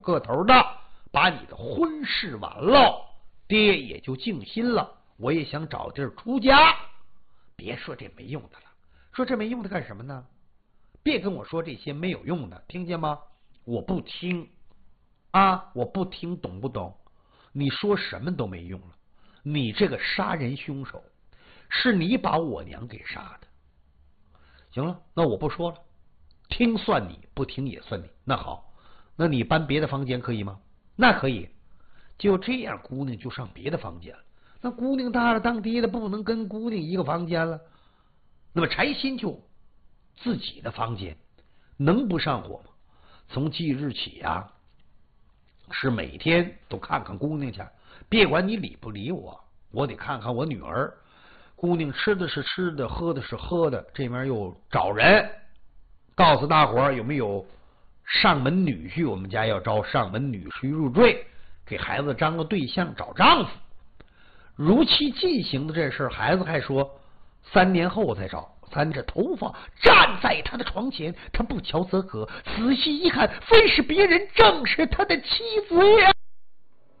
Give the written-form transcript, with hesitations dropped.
个头的把你的婚事完了，爹也就静心了。我也想找地儿出家。别说这没用的了，说这没用的干什么呢？别跟我说这些没有用的，听见吗？我不听啊，我不听，懂不懂？你说什么都没用了。你这个杀人凶手，是你把我娘给杀的。行了，那我不说了，听算你，不听也算你。那好，那你搬别的房间可以吗？那可以。就这样，姑娘就上别的房间了。那姑娘大了，当爹的不能跟姑娘一个房间了。那么柴心就自己的房间，能不上火吗？从即日起啊，是每天都看看姑娘去，别管你理不理我，我得看看我女儿。姑娘吃的是吃的，喝的是喝的，这边又找人，告诉大伙儿有没有上门女婿，我们家要招上门女婿入赘，给孩子张个对象，找丈夫。如期进行的这事，孩子还说3年后才找。三着头发站在他的床前，他不瞧则可，仔细一看，非是别人，正是他的妻子呀。